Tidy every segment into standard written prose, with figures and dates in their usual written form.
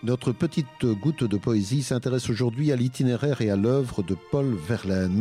Notre petite goutte de poésie s'intéresse aujourd'hui à l'itinéraire et à l'œuvre de Paul Verlaine,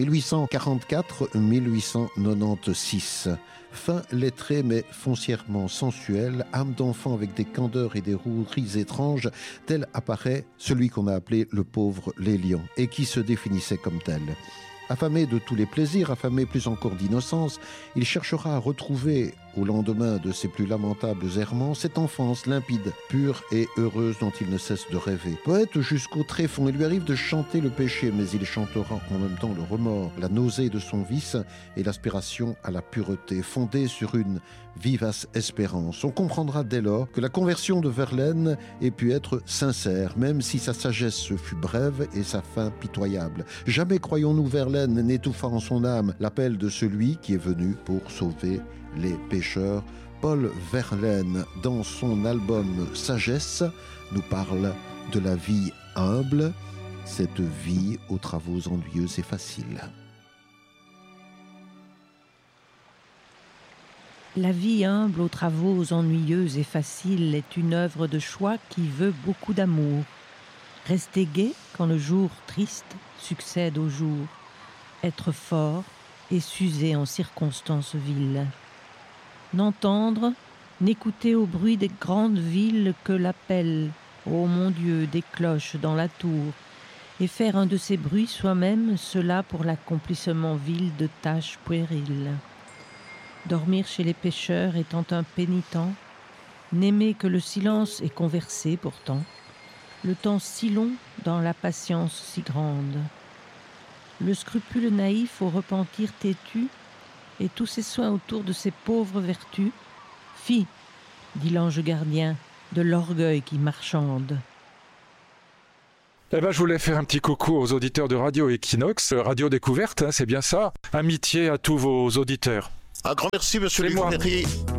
1844-1896. Fin lettré mais foncièrement sensuel, âme d'enfant avec des candeurs et des roueries étranges, tel apparaît celui qu'on a appelé le pauvre Lélian, et qui se définissait comme tel. Affamé de tous les plaisirs, affamé plus encore d'innocence, il cherchera à retrouver, au lendemain de ses plus lamentables errements, cette enfance limpide, pure et heureuse dont il ne cesse de rêver. Poète jusqu'au tréfonds, il lui arrive de chanter le péché, mais il chantera en même temps le remords, la nausée de son vice et l'aspiration à la pureté, fondée sur une vivace espérance. On comprendra dès lors que la conversion de Verlaine ait pu être sincère, même si sa sagesse fut brève et sa fin pitoyable. Jamais, croyons-nous, Verlaine n'étouffa en son âme l'appel de celui qui est venu pour sauver les pécheurs. Paul Verlaine, dans son album Sagesse, nous parle de la vie humble, cette vie aux travaux ennuyeux et faciles. La vie humble aux travaux ennuyeux et faciles est une œuvre de choix qui veut beaucoup d'amour. Rester gai quand le jour triste succède au jour. Être fort et s'user en circonstances viles. N'entendre, n'écouter au bruit des grandes villes que l'appel, ô mon Dieu, des cloches dans la tour, et faire un de ces bruits soi-même, cela pour l'accomplissement vil de tâches puériles. Dormir chez les pêcheurs étant un pénitent, n'aimer que le silence et converser pourtant, le temps si long dans la patience si grande. Le scrupule naïf au repentir têtu, et tous ces soins autour de ces pauvres vertus, fi, dit l'ange gardien, de l'orgueil qui marchande. Je voulais faire un petit coucou aux auditeurs de Radio Equinox, Radio Découverte, c'est bien ça. Amitié à tous vos auditeurs. Un grand merci, monsieur Luc Ferry.